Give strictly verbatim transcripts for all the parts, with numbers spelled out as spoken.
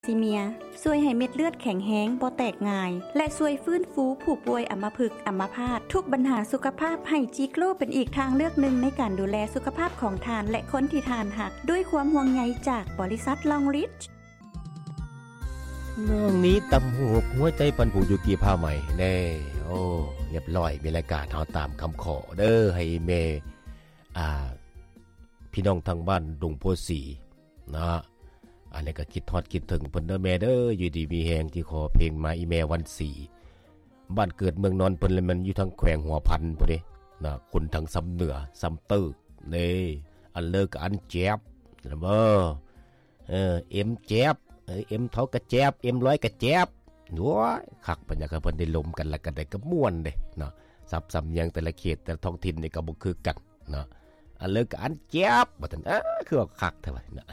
ซีเมียช่วยให้เม็ดเลือดแข็งแรงบ่แตกง่ายและช่วยฟื้นฟูผู้ป่วยอัมพฤกษ์อัมพาตทุกปัญหาสุขภาพให้จิโกลเป็นอีกทางเลือกหนึ่งในการดูแลสุขภาพของทานและคนที่ทานหักด้วยความห่วงใยจากบริษัทลองริชน้องนี้ตำหูกหัวใจปันผูอยู่กี่ผ้าใหม่แน่โอ้เรียบร้อยมีรายการเฮาตามคำขอเด้อให้แม่อ่าพี่น้องทางบ้านดงโพสีนะอันนี้ก็คิดทอดคิดถึงเพิ่นเด้อแม่เด้ออยู่ดีมีแฮงที่ขอเพลงมาอีแม่วันสีบ้านเกิดเมืองนอนเพิ่นเลยมันอยู่ทางแขวงหัวพันพุ่นเด้นะคนทางซ้ำเหนือซ้ำตื้อนี่อันเลิกอันแจ๊บนะบ่เออเอ็มแจ๊บเออเอ็มเท่ากระแจ๊บเอ็มร้อยกระแจ๊บโว้ยคักปัญญาก็เพิ่นได้ลมกันแล้วก็ได้ก็ม่วนเด้เนาะซับซ้ำยังแต่ละเขตแต่ละท้องถิ่นนี่ก็บ่คือกันเนาะอันเลิกอันแจ๊บบ่ทันเออคือว่าคักเท่าไหร่เนาะ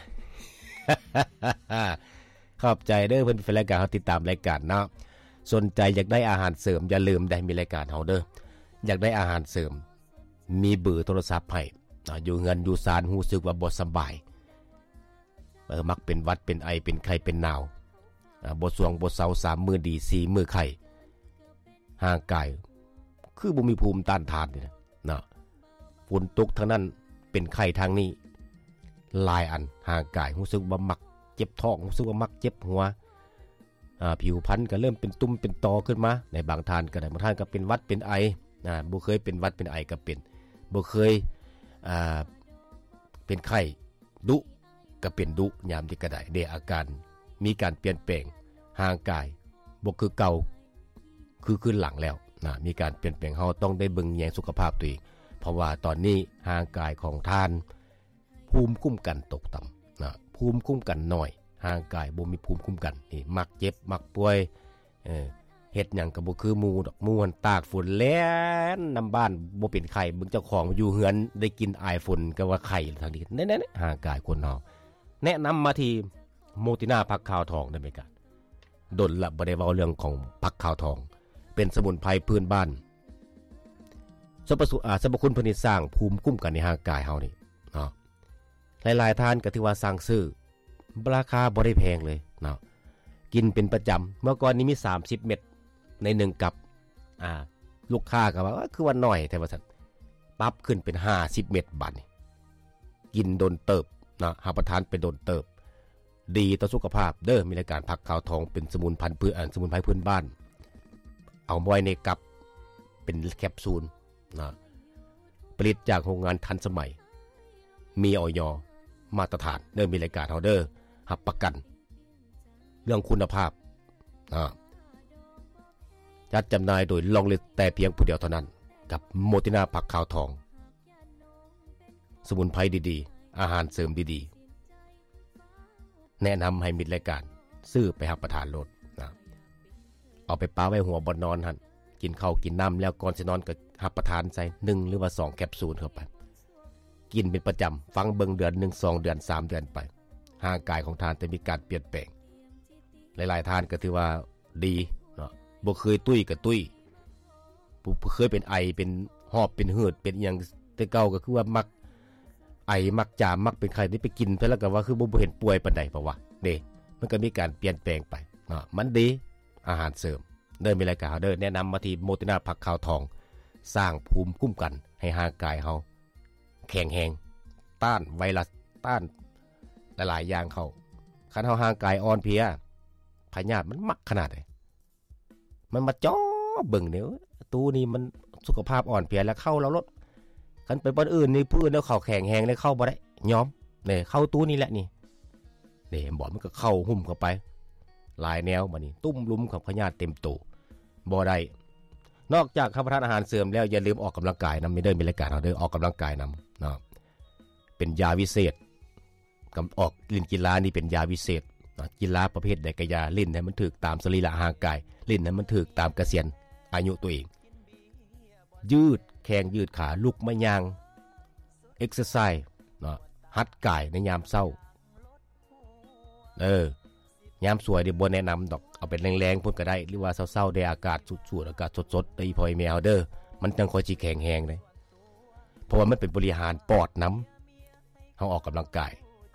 ขอบใจเด้อเพิ่นเป็นรายการเฮาติดตามรายการเนาะสนใจอยากได้อาหารเสริมอย่าลืมได้มีรายการเฮาเด้ออยากได้อาหารเสริมมีเบอร์โทรศัพท์ให้อยู่เงินอยู่ศาลรู้สึกว่าบ่สบายเออมักเป็นหวัดเป็นไอเป็นไข้เป็นหนาวบ่สวงบ่เซาสามมื้อดีสี่มื้อไข้ห่างกายคือบ่มีภูมิต้านทานนี่นะเนาะฝนตกทางนั้นเป็นไข้ทางนี้หลายอันห่างกายรู้สึกว่ามักเจ็บท้องรู้สึกว่ามักเจ็บหัวอ่าผิวพรรณก็เริ่มเป็นตุ่มเป็นตอขึ้นมาในบางท่านก็ได้บางท่านก็เป็นหวัดเป็นไออ่าบ่เคยเป็นหวัดเป็นไอก็เป็นบ่เคยอ่าเป็นไข้ดุก็เป็นดุยามที่ก็ได้เดอาการมีการเปลี่ยนแปลงห่างกายบ่คือเก่าคือขึ้นหลังแล้วนะมีการเปลี่ยนแปลงเฮาต้องได้เบิ่งแยงสุขภาพตัวเองเพราะว่าตอนนี้ห่างกายของท่านภูมิคุ้มกันตกต่ำนะภูมิคุ้มกันน้อยห่างกายบ่มีภูมิคุ้มกันนี่มักเจ็บมักป่วยเออเฮ็ดหยังก็บ่คือหมู่ดอกหมู่หันตากฝนแล้นนำบ้านบ่เป็นไข้เบิ่งเจ้าของอยู่เฮือนได้กินอายฝนก็ว่าไข้ทางนี้แน่ๆห่างกายคนเฮาแนะนำมาที่โมตินาผักขาวทองได้มั้ยกันดนละบ่ได้เว้าเรื่องของผักขาวทองเป็นสมุนไพรพื้นบ้านสรรพสุอาสรรพคุณเพิ่นสร้างภูมิคุ้มกันในร่างกายเฮานี่เนาะหลายๆท่านก็ถือว่าสร้างซื้อราคาบ่ได้แพงเลยเนาะกินเป็นประจำเมื่อก่อนนี้มีสามสิบเม็ดในหนึ่งกับอ่าลูกค้าก็ว่าคือว่าน้อยแต่ว่าซั่นปรับขึ้นเป็นห้าสิบเม็ดบัดนี้กินโดนเติบนะหาประทานเป็นโดนเติบดีต่อสุขภาพเด้อมีรายการผักขาวทองเป็นสมุนไพรพื้นอ่าสมุนไพรพื้นบ้านเอาไว้ในกับเป็นแคปซูลนะผลิตจากโรงงานทันสมัยมีอย.มาตรฐานเด้อมีรายการเฮาเด้อรับประกันเรื่องคุณภาพนะจัดจำหน่ายโดยลองลิตแต่เพียงผู้เดียวเท่านั้นกับโมตินาผักขาวทองสมุนไพรดีๆอาหารเสริมดีๆแนะนำให้มิตรรายการซื้อไปรับประทานโลดนะเอาไปป้าไว้หัวบ่นอนหั่นกินข้าวกินน้ำแล้วก่อนสินอนก็รับประทานใส่หนึ่งหรือว่าสองแคปซูลเข้าไปกินเป็นประจำฟังเบิ่งเดือนหนึ่ง สองเดือนสามเดือนไปร่างกายของท่านจะมีการเปลี่ยนแปลงหลายๆท่านก็ถือว่าดีเนาะบ่เคยตุ้ยก็ตุ้ยบ่เคยเป็นไอเป็นหอบเป็นหืดเป็นหยังแต่เก่าก็คือว่ามักไอมักจามมักเป็นไข้นี่ไปกินเพิ่นแล้วก็ว่าคือบ่เห็นป่วยปานใดเพราะว่าเด้มันก็มีการเปลี่ยนแปลงไปเนาะมันดีอาหารเสริมเดินมีรายการเดินแนะนำมาที่โมตินาผักขาวทองสร้างภูมิคุ้มกันให้ร่างกายเฮาแข็งแรงต้านไวรัสต้านหลายๆอย่างเข้าคันเฮาร่างกายอ่อนเพลียพยาธิมันมักขนาดไหนมันมาจ้อเบิ่งเนี่ยตู้นี้มันสุขภาพอ่อนเพลียแล้วเข้าแล้วลดคันไปบ่อนอื่นนี่ผู้อื่นแล้วเข้าแข็งแรงเลยเข้าบ่ได้ยอมนี่เข้าตู้นี้แหละนี่นี่บ่มันก็เข้าหุ้มเข้าไปหลายแนวบัดนี้ตุ้มลุมของพยาธิเต็มตู้บ่ได้นอกจากรับประทานอาหารเสริมแล้วอย่าลืมออกกำลังกายนำมีเด้อมีรายการเฮาเด้อออกกำลังกายนำเนาะเป็นยาวิเศษกำออกเล่นกีฬานี่เป็นยาวิเศษนะกีฬาประเภทใดก็ยาเล่นให้มันถูกตามสรีระร่างกายเล่นให้มันถูกตามเกษียณอายุตัวเองยืดแข้งยืดขาลุกมาย่างเอ็กเซอร์ไซส์เนาะหัดกายในยามเช้าเออยามสวยนี่บ่แนะนำดอกเอาเป็นแรงๆพุ่นก็ได้หรือว่าเช้าๆได้อากาศสดๆอากาศสดๆได้พอยแมวเด้อมันจังค่อยสิแข็งแรงเลยเพราะว่ามันเป็นบริหารปอดน้ำเฮาออกกำลังกาย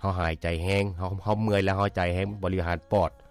เฮาหายใจแห้งเฮาเฮาเมื่อยแล้วเฮาใจแห้งบริหารปอด